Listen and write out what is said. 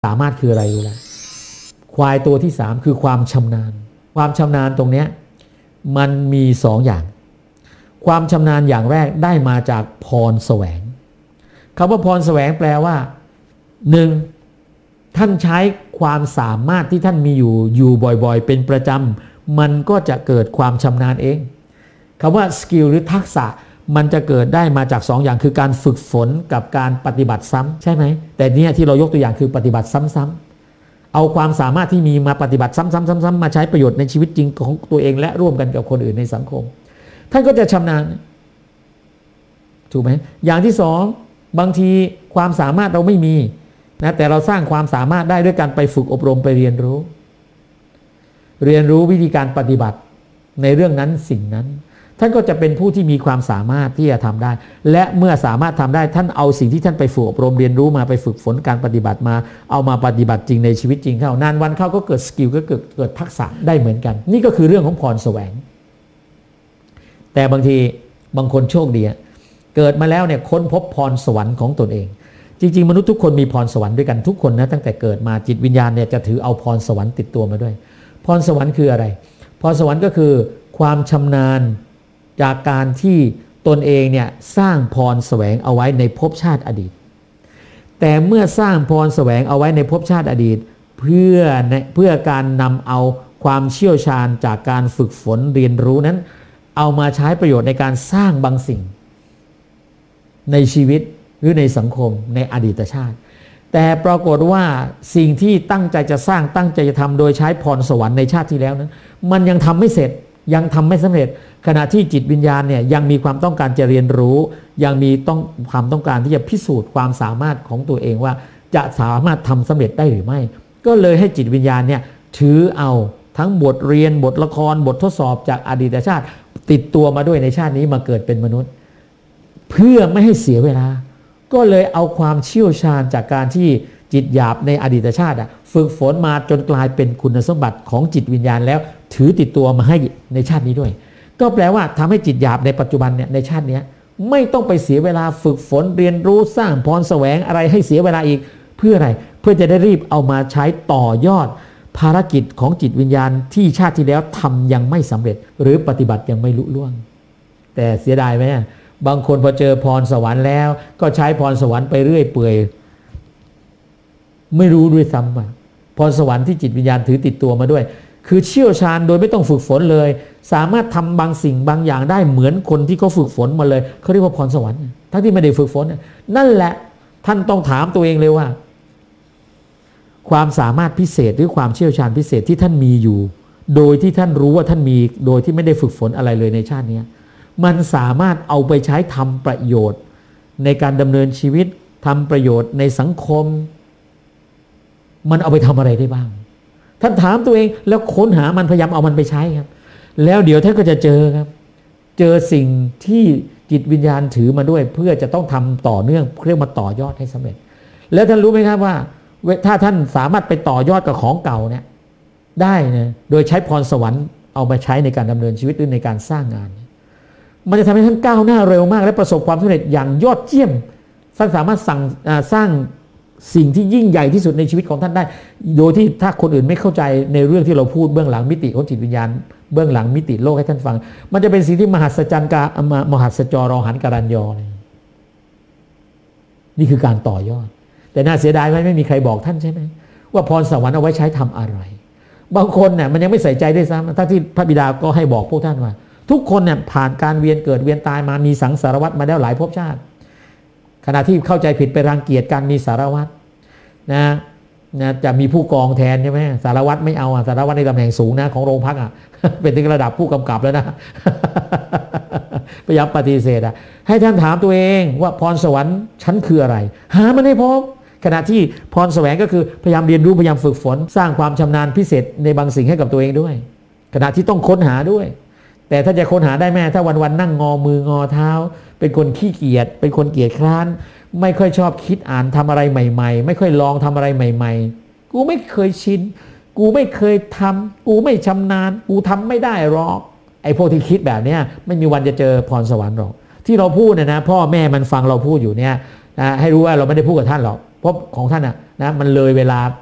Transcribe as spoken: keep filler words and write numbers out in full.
สามารถคืออะไรรู้แล้วควายตัวที่สามคือความชำนาญความชำนาญตรงเนี้ยมันมีสองอย่างความชำนาญอย่างแรกได้มาจากพรแสวงคำว่าพรแสวงแปลว่าหนึ่งท่านใช้ความสามารถที่ท่านมีอยู่อยู่บ่อยๆเป็นประจำมันก็จะเกิดความชำนาญเองคำว่าสกิลหรือทักษะมันจะเกิดได้มาจากสองอย่างคือการฝึกฝนกับการปฏิบัติซ้ำใช่ไหมแต่เนี่ยที่เรายกตัวอย่างคือปฏิบัติซ้ำๆเอาความสามารถที่มีมาปฏิบัติซ้ำๆๆๆมาใช้ประโยชน์ในชีวิตจริงของตัวเองและร่วมกันกับคนอื่นในสังคมท่านก็จะชำนาญถูกไหมอย่างที่สองบางทีความสามารถเราไม่มีนะแต่เราสร้างความสามารถได้ด้วยการไปฝึกอบรมไปเรียนรู้เรียนรู้วิธีการปฏิบัติในเรื่องนั้นสิ่งนั้นท่านก็จะเป็นผู้ที่มีความสามารถที่จะทำได้และเมื่อสามารถทำได้ท่านเอาสิ่งที่ท่านไปฝึกอบรมเรียนรู้มาไปฝึกฝนการปฏิบัติมาเอามาปฏิบัติจริงในชีวิตจริงเข้านานวันเข้าก็เกิดสกิลก็เกิดเกิดทักษะได้เหมือนกันนี่ก็คือเรื่องของพรแสวงแต่บางทีบางคนโชคดีเกิดมาแล้วเนี่ยค้นพบพรสวรรค์ของตนเองจริงๆมนุษย์ทุกคนมีพรสวรรค์ด้วยกันทุกคนนะตั้งแต่เกิดมาจิตวิญญาณเนี่ยจะถือเอาพรสวรรค์ติดตัวมาด้วยพรสวรรค์คืออะไรพรสวรรค์ก็คือความชำนาญจากการที่ตนเองเนี่ยสร้างพรแสวงเอาไว้ในภพชาติอดีตแต่เมื่อสร้างพรแสวงเอาไว้ในภพชาติอดีตเพื่อเพื่อการนำเอาความเชี่ยวชาญจากการฝึกฝนเรียนรู้นั้นเอามาใช้ประโยชน์ในการสร้างบางสิ่งในชีวิตหรือในสังคมในอดีตชาติแต่ปรากฏว่าสิ่งที่ตั้งใจจะสร้างตั้งใจจะทำโดยใช้พรสวรรค์ในชาติที่แล้วนั้นมันยังทำไม่เสร็จยังทำไม่สำเร็จขณะที่จิตวิญญาณเนี่ยยังมีความต้องการจะเรียนรู้ยังมีต้องความต้องการที่จะพิสูจน์ความสามารถของตัวเองว่าจะสามารถทำสำเร็จได้หรือไม่ก็เลยให้จิตวิญญาณเนี่ยถือเอาทั้งบทเรียนบทละครบททดสอบจากอดีตชาติติดตัวมาด้วยในชาตินี้มาเกิดเป็นมนุษย์เพื่อไม่ให้เสียเวลาก็เลยเอาความเชี่ยวชาญจากการที่จิตหยาบในอดีตชาติฝึกฝนมาจนกลายเป็นคุณสมบัติของจิตวิญญาณแล้วถือติดตัวมาให้ในชาตินี้ด้วยก็แปลว่าทำให้จิตหยาบในปัจจุบันเนี่ยในชาตินี้ไม่ต้องไปเสียเวลาฝึกฝนเรียนรู้สร้างพรแสวงอะไรให้เสียเวลาอีกเพื่ออะไรเพื่อจะได้รีบเอามาใช้ต่อยอดภารกิจของจิตวิญญาณที่ชาติที่แล้วทำยังไม่สำเร็จหรือปฏิบัติยังไม่ลุล่วงแต่เสียดายไหมบางคนพอเจอพรสวรรค์แล้วก็ใช้พรสวรรค์ไปเรื่อยเปื่อยไม่รู้ด้วยซ้ำว่าพรสวรรค์ที่จิตวิญญาณถือติดตัวมาด้วยคือเชี่ยวชาญโดยไม่ต้องฝึกฝนเลยสามารถทำบางสิ่งบางอย่างได้เหมือนคนที่เขาฝึกฝนมาเลยเขาเรียกว่าพรสวรรค์ทั้งที่ไม่ได้ฝึกฝนนั่นแหละท่านต้องถามตัวเองเลยว่าความสามารถพิเศษหรือความเชี่ยวชาญพิเศษที่ท่านมีอยู่โดยที่ท่านรู้ว่าท่านมีโดยที่ไม่ได้ฝึกฝนอะไรเลยในชาตินี้มันสามารถเอาไปใช้ทำประโยชน์ในการดำเนินชีวิตทำประโยชน์ในสังคมมันเอาไปทำอะไรได้บ้างท่านถามตัวเองแล้วค้นหามันพยายามเอามันไปใช้ครับแล้วเดี๋ยวท่านก็จะเจอครับเจอสิ่งที่จิตวิญญาณถือมาด้วยเพื่อจะต้องทำต่อเนื่องเพื่อมาต่อยอดให้สำเร็จแล้วท่านรู้ไหมครับว่าถ้าท่านสามารถไปต่อยอดกับของเก่าเนี่ยได้นะโดยใช้พรสวรรค์เอามาใช้ในการดำเนินชีวิตหรือในการสร้างงานมันจะทำให้ท่านก้าวหน้าเร็วมากและประสบความสำเร็จอย่างยอดเยี่ยมท่านสามารถสั่งสร้างสิ่งที่ยิ่งใหญ่ที่สุดในชีวิตของท่านได้โดยที่ถ้าคนอื่นไม่เข้าใจในเรื่องที่เราพูดเบื้องหลังมิติของจิตวิญญาณเบื้องหลังมิติโลกให้ท่านฟังมันจะเป็นสิ่งที่มหัศจรรย์กามหัศจรรหันการัญญอเลยนี่คือการต่อยอดแต่น่าเสียดายไหมไม่มีใครบอกท่านใช่ไหมว่าพรสวรรค์เอาไว้ใช้ทำอะไรบางคนเนี่ยมันยังไม่ใส่ใจด้วยซ้ำทั้งที่พระบิดาก็ให้บอกพวกท่านว่าทุกคนเนี่ยผ่านการเวียนเกิดเวียนตายมามีสังสารวัฏมาแล้วหลายภพชาติขณะที่เข้าใจผิดไปรังเกียจการมีสารวัฏนะนะจะมีผู้กองแทนใช่ไหมสารวัตรไม่เอาอ่ะสารวัตรในตำแหน่งสูงนะของโรงพักอ่ะ เป็นถึงระดับผู้กำกับแล้วนะ พยายามปฏิเสธอ่ะให้ท่านถามตัวเองว่าพรสวรรค์ฉันคืออะไรหามันให้พบขณะที่พรแสวงก็คือพยายามเรียนรู้พยายามฝึกฝนสร้างความชำนาญพิเศษในบางสิ่งให้กับตัวเองด้วยขณะที่ต้องค้นหาด้วยแต่ถ้าจะค้นหาได้แม่ถ้าวันๆนั่งงอมืองอเท้าเป็นคนขี้เกียจเป็นคนเกียจคร้านไม่ค่อยชอบคิดอ่านทำอะไรใหม่ๆไม่ค่อยลองทำอะไรใหม่ๆกูไม่เคยชินกูไม่เคยทำกูไม่ชำนาญกูทำไม่ได้หรอกไอ้พวกที่คิดแบบนี้ไม่มีวันจะเจอพรสวรรค์หรอกที่เราพูดเนี่ยนะพ่อแม่มันฟังเราพูดอยู่เนี่ยนะให้รู้ว่าเราไม่ได้พูดกับท่านหรอกเพราะของท่านนะนะมันเลยเวลา